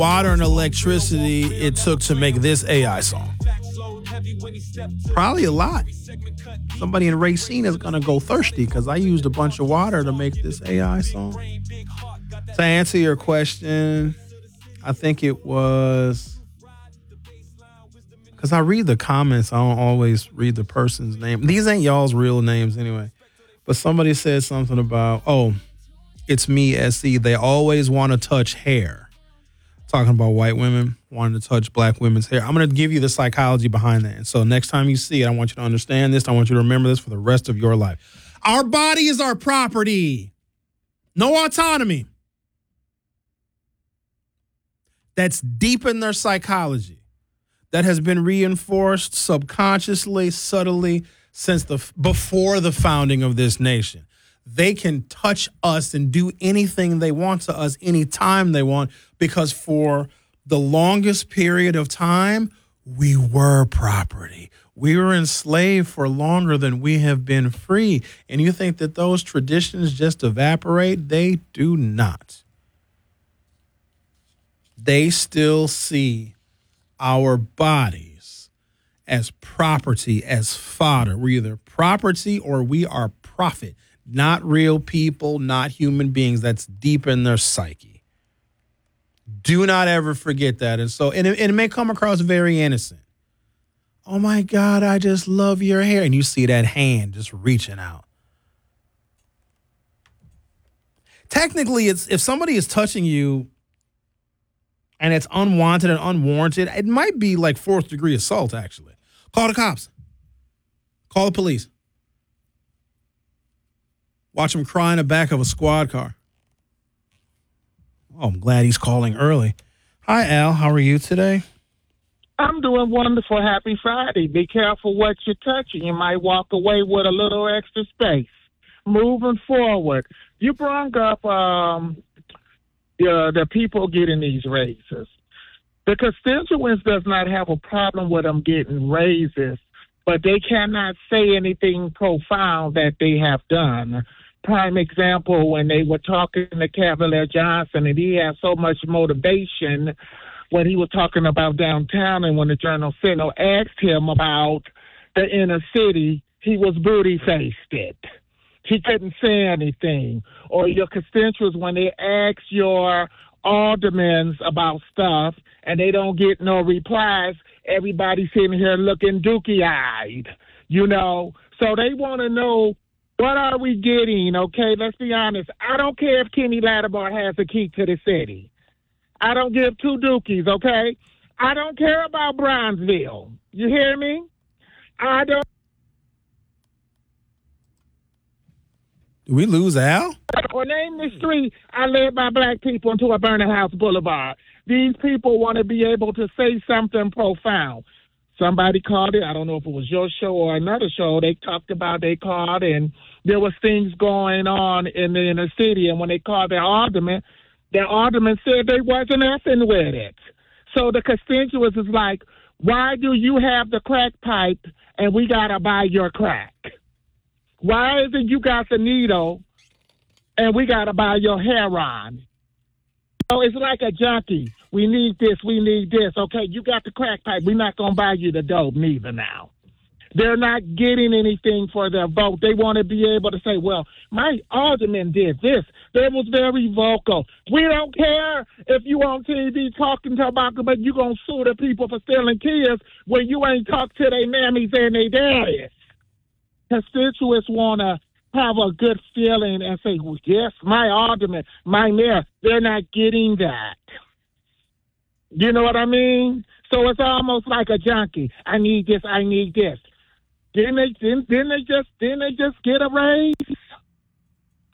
water and electricity it took to make this AI song? Probably a lot. Somebody in Racine is going to go thirsty because I used a bunch of water to make this AI song. To answer your question, I think it was... Because I read the comments, I don't always read the person's name. These ain't y'all's real names anyway. But somebody said something about, it's me, SE. They always want to touch hair. Talking about white women wanting to touch black women's hair. I'm going to give you the psychology behind that. And so next time you see it, I want you to understand this. I want you to remember this for the rest of your life. Our body is our property. No autonomy. That's deep in their psychology. That has been reinforced subconsciously, subtly, since before the founding of this nation. They can touch us and do anything they want to us anytime they want because for the longest period of time, we were property. We were enslaved for longer than we have been free. And you think that those traditions just evaporate? They do not. They still see our bodies as property, as fodder. We're either property or we are profit. Not real people, not human beings. That's deep in their psyche. Do not ever forget that. And so, and it may come across very innocent. Oh my God, I just love your hair. And you see that hand just reaching out. Technically, if somebody is touching you and it's unwanted and unwarranted, it might be like 4th degree assault, actually. Call the cops. Call the police. Watch him cry in the back of a squad car. Oh, I'm glad he's calling early. Hi, Al. How are you today? I'm doing wonderful. Happy Friday. Be careful what you're touching. You might walk away with a little extra space. Moving forward, you brought up the people getting these raises. The constituents does not have a problem with them getting raises, but they cannot say anything profound that they have done. Prime example, when they were talking to Cavalier Johnson, and he had so much motivation when he was talking about downtown, and when the Journal Sentinel asked him about the inner city, he was booty-faced it. He couldn't say anything. Or your constituents, when they ask your aldermen about stuff and they don't get no replies, everybody's sitting here looking dookie-eyed, you know. So they want to know, what are we getting, okay? Let's be honest. I don't care if Kenny Lattimore has a key to the city. I don't give two dookies, okay? I don't care about Bronzeville. You hear me? I don't. Did we lose Al? Or name the street I led my black people into a Burning House Boulevard. These people want to be able to say something profound. Somebody called it. I don't know if it was your show or another show. They talked about, they called, and there was things going on in the inner city. And when they called their alderman said they wasn't effing with it. So the constituents is like, why do you have the crack pipe and we got to buy your crack? Why is it you got the needle and we got to buy your heroin? So it's like a junkie. We need this, we need this. Okay, you got the crack pipe. We're not going to buy you the dope neither now. They're not getting anything for their vote. They want to be able to say, well, my alderman did this. They was very vocal. We don't care if you on TV talking about it, but you going to sue the people for stealing kids when you ain't talked to their mammies and their daddies. Constituents want to have a good feeling and say, well, yes, my alderman, my mayor, they're not getting that. You know what I mean? So it's almost like a junkie. I need this, I need this. Didn't they just get a raise?